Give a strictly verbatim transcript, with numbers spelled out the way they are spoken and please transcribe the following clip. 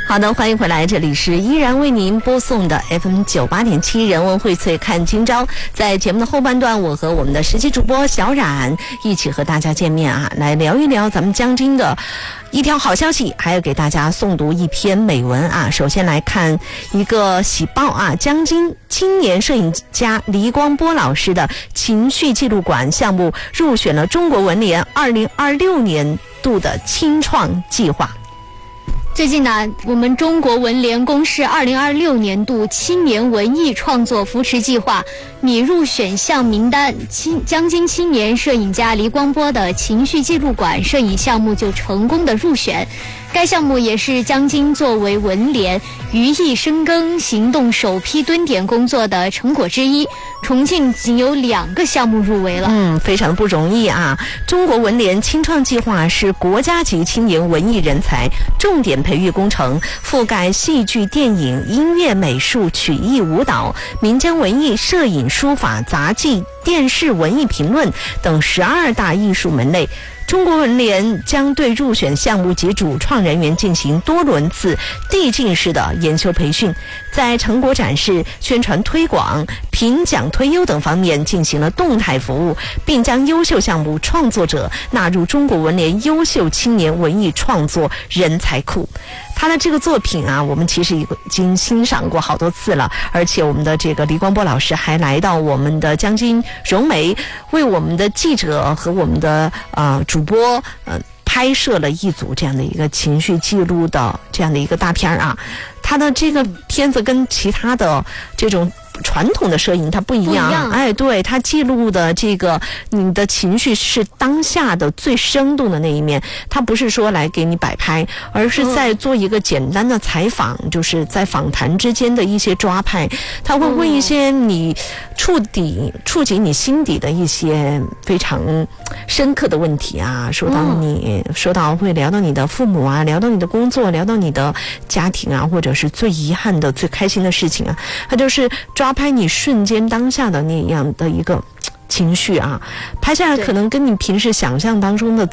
好的，欢迎回来，这里是依然为您播送的 F M 九八点七人文荟萃看今朝。在节目的后半段，我和我们的实习主播小冉一起和大家见面啊，来聊一聊咱们江津的一条好消息，还有给大家诵读一篇美文啊。首先来看一个喜报啊，江津青年摄影家黎光波老师的情绪纪录馆项目入选了中国文联二零二六年度的青创计划。 最近呢，我们中国文联公示二零二六年度青年文艺创作扶持计划拟入选项名单，青江津青年摄影家黎光波的情绪纪录馆摄影项目就成功的入选。该项目也是江津作为文联余艺深耕行动首批蹲点工作的成果之一。重庆仅有两个项目入围了， 嗯，非常不容易啊！中国文联青创计划是国家级青年文艺人才重点培育工程，覆盖戏剧、电影、音乐、美术、曲艺、舞蹈、民间文艺、摄影、书法、杂技、电视、文艺评论等十二大艺术门类。中国文联将对入选项目及主创人员进行多轮次递进式的研修培训，在成果展示、宣传推广、评奖推优等方面进行了动态服务，并将优秀项目创作者纳入中国文联优秀青年文艺创作人才库。他的这个作品啊，我们其实已经欣赏过好多次了，而且我们的这个黎光波老师还来到我们的江津融媒，为我们的记者和我们的呃主播呃拍摄了一组这样的一个情绪记录的这样的一个大片啊。他的这个片子跟其他的这种传统的摄影它不一样， 不一样哎，对，它记录的这个你的情绪是当下的最生动的那一面，它不是说来给你摆拍，而是在做一个简单的采访，嗯、就是在访谈之间的一些抓拍，他会问一些你触底、嗯、触及你心底的一些非常深刻的问题啊，说到你、嗯、说到会聊到你的父母啊，聊到你的工作，聊到你的家庭啊，或者是最遗憾的、最开心的事情啊，它就是抓拍你瞬间当下的那样的一个情绪啊，拍下来可能跟你平时想象当中的